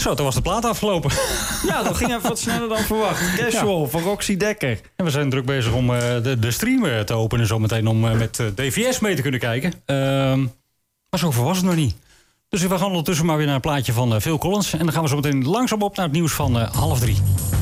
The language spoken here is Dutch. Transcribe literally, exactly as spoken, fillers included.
Zo, toen was de plaat afgelopen. Ja, dat ging even wat sneller dan verwacht. Casual ja. van Roxy Dekker. En we zijn druk bezig om uh, de, de stream uh, te openen zometeen om uh, met uh, D V S mee te kunnen kijken. Uh, maar zover was het nog niet. Dus we gaan ondertussen maar weer naar een plaatje van uh, Phil Collins. En dan gaan we zo meteen langzaam op naar het nieuws van uh, half drie.